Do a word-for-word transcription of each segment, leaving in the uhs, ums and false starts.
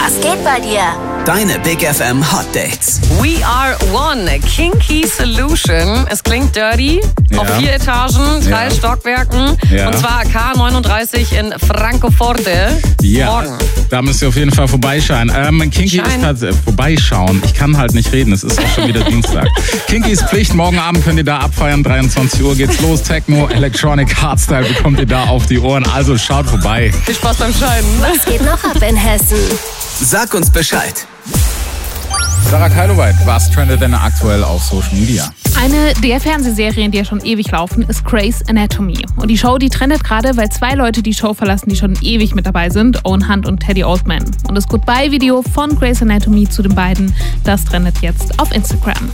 Was geht bei dir? Deine Big F M Hot Dates. We are one. Kinky Solution. Es klingt dirty. Ja. Auf vier Etagen, drei Ja. Stockwerken. Ja. Und zwar K neununddreißig in Francoforte. Ja, Morgen. da müsst ihr auf jeden Fall vorbeischauen. Ähm, Kinky Schein. ist tatsächlich, vorbeischauen. Ich kann halt nicht reden, es ist auch schon wieder Dienstag. Kinky ist Pflicht, morgen Abend könnt ihr da abfeiern, dreiundzwanzig Uhr geht's los. Techno, Electronic, Hardstyle bekommt ihr da auf die Ohren, also schaut vorbei. Viel Spaß beim Scheinen. Was geht noch ab in Hessen? Sag uns Bescheid. Sarah Keiloweit, was trendet denn aktuell auf Social Media? Eine der Fernsehserien, die ja schon ewig laufen, ist Grey's Anatomy. Und die Show, die trendet gerade, weil zwei Leute die Show verlassen, die schon ewig mit dabei sind, Owen Hunt und Teddy Oldman. Und das Goodbye-Video von Grey's Anatomy zu den beiden, das trendet jetzt auf Instagram.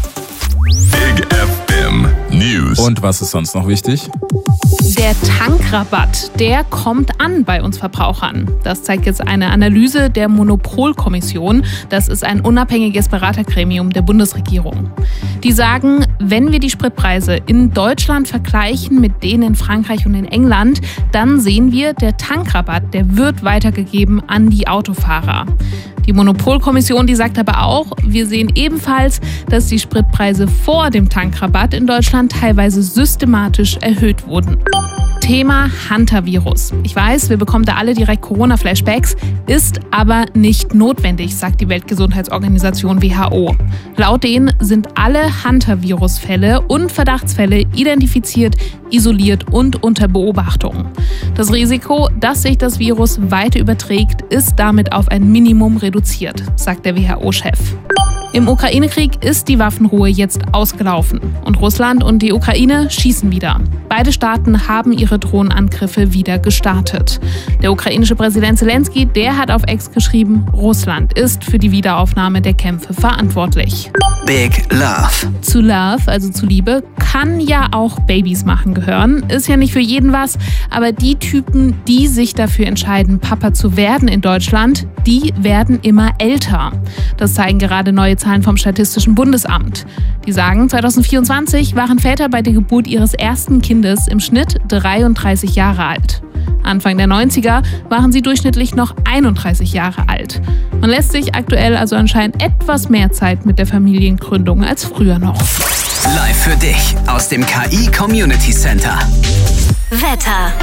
Big F M News. Und was ist sonst noch wichtig? Der Tankrabatt, der kommt an bei uns Verbrauchern. Das zeigt jetzt eine Analyse der Monopolkommission. Das ist ein unabhängiges Beratergremium der Bundesregierung. Die sagen, wenn wir die Spritpreise in Deutschland vergleichen mit denen in Frankreich und in England, dann sehen wir, der Tankrabatt, der wird weitergegeben an die Autofahrer. Die Monopolkommission, die sagt aber auch, wir sehen ebenfalls, dass die Spritpreise vor dem Tankrabatt in Deutschland teilweise systematisch erhöht wurden. Thema Hantavirus. Ich weiß, wir bekommen da alle direkt Corona-Flashbacks, ist aber nicht notwendig, sagt die Weltgesundheitsorganisation W H O. Laut denen sind alle Hantavirus-Fälle und Verdachtsfälle identifiziert, isoliert und unter Beobachtung. Das Risiko, dass sich das Virus weiter überträgt, ist damit auf ein Minimum reduziert, sagt der W H O-Chef. Im Ukraine-Krieg ist die Waffenruhe jetzt ausgelaufen und Russland und die Ukraine schießen wieder. Beide Staaten haben ihre Drohnenangriffe wieder gestartet. Der ukrainische Präsident Zelensky, der hat auf X geschrieben, Russland ist für die Wiederaufnahme der Kämpfe verantwortlich. Big Love. Zu Love, also zu Liebe, kann ja auch Babys machen gehören. Ist ja nicht für jeden was, aber die Typen, die sich dafür entscheiden, Papa zu werden in Deutschland, die werden immer älter. Das zeigen gerade neue Zahlen vom Statistischen Bundesamt. Die sagen, zwanzig vierundzwanzig waren Väter bei der Geburt ihres ersten Kindes im Schnitt dreiunddreißig Jahre alt. Anfang der neunziger waren sie durchschnittlich noch einunddreißig Jahre alt. Man lässt sich aktuell also anscheinend etwas mehr Zeit mit der Familiengründung als früher noch. Live für dich aus dem K I Community Center. Wetter.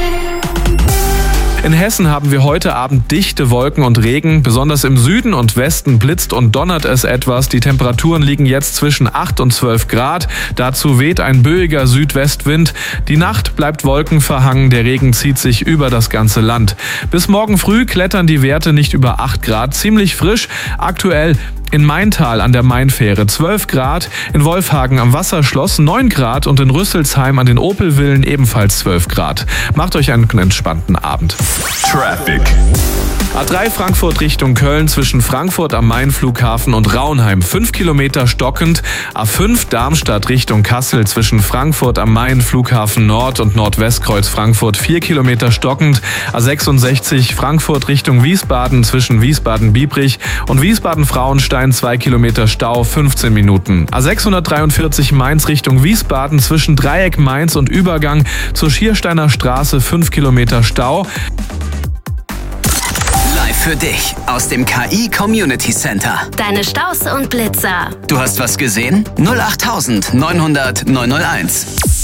In Hessen haben wir heute Abend dichte Wolken und Regen. Besonders im Süden und Westen blitzt und donnert es etwas. Die Temperaturen liegen jetzt zwischen acht und zwölf Grad. Dazu weht ein böiger Südwestwind. Die Nacht bleibt wolkenverhangen. Der Regen zieht sich über das ganze Land. Bis morgen früh klettern die Werte nicht über acht Grad. Ziemlich frisch. Aktuell in Maintal an der Mainfähre zwölf Grad, in Wolfhagen am Wasserschloss neun Grad und in Rüsselsheim an den Opelvillen ebenfalls zwölf Grad. Macht euch einen entspannten Abend. Traffic. A drei Frankfurt Richtung Köln zwischen Frankfurt am Main Flughafen und Raunheim fünf Kilometer stockend. A fünf Darmstadt Richtung Kassel zwischen Frankfurt am Main Flughafen Nord und Nordwestkreuz Frankfurt vier Kilometer stockend. A sechsundsechzig Frankfurt Richtung Wiesbaden zwischen Wiesbaden-Biebrich und Wiesbaden-Frauenstein zwei Kilometer Stau fünfzehn Minuten. A sechshundertdreiundvierzig Mainz Richtung Wiesbaden zwischen Dreieck Mainz und Übergang zur Schiersteiner Straße fünf Kilometer Stau. Für dich aus dem K I Community Center. Deine Staus und Blitzer. Du hast was gesehen? null acht neun null null neun null eins.